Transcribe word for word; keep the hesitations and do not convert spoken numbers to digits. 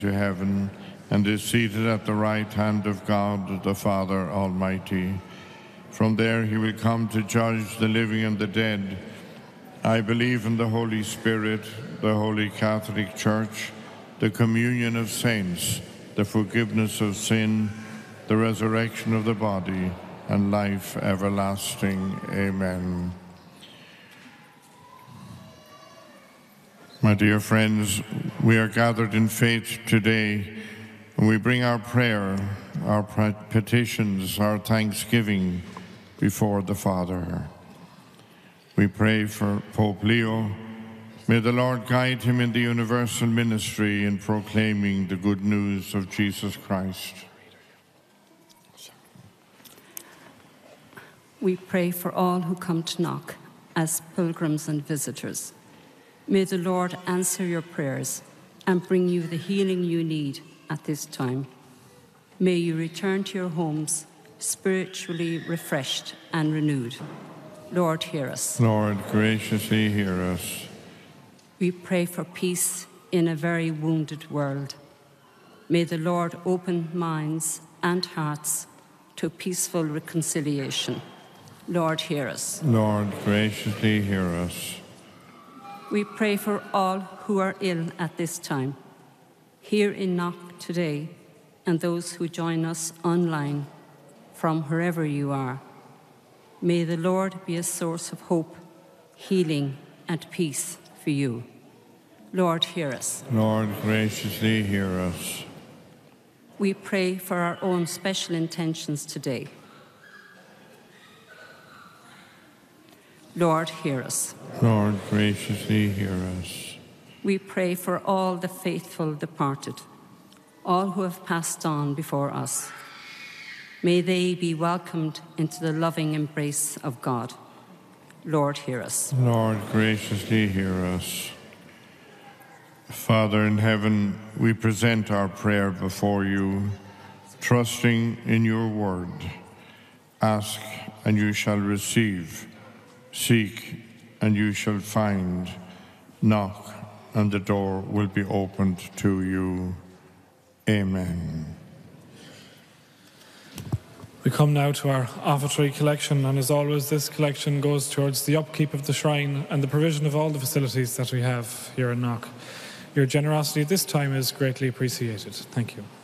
to heaven and is seated at the right hand of God, the Father Almighty. From there he will come to judge the living and the dead. I believe in the Holy Spirit, the Holy Catholic Church, the communion of saints, the forgiveness of sin, the resurrection of the body, and life everlasting. Amen. My dear friends, we are gathered in faith today, and we bring our prayer, our petitions, our thanksgiving before the Father. We pray for Pope Leo. May the Lord guide him in the universal ministry in proclaiming the good news of Jesus Christ. We pray for all who come to Knock as pilgrims and visitors. May the Lord answer your prayers and bring you the healing you need at this time. May you return to your homes spiritually refreshed and renewed. Lord, hear us. Lord, graciously hear us. We pray for peace in a very wounded world. May the Lord open minds and hearts to peaceful reconciliation. Lord, hear us. Lord, graciously hear us. We pray for all who are ill at this time, here in Knock today, and those who join us online from wherever you are. May the Lord be a source of hope, healing, and peace for you. Lord, hear us. Lord, graciously hear us. We pray for our own special intentions today. Lord, hear us. Lord, graciously hear us. We pray for all the faithful departed, all who have passed on before us. May they be welcomed into the loving embrace of God. Lord, hear us. Lord, graciously hear us. Father in heaven, we present our prayer before you, trusting in your word. Ask, and you shall receive. Seek, and you shall find. Knock, and the door will be opened to you. Amen. We come now to our offertory collection, and as always, this collection goes towards the upkeep of the shrine and the provision of all the facilities that we have here in Knock. Your generosity at this time is greatly appreciated. Thank you.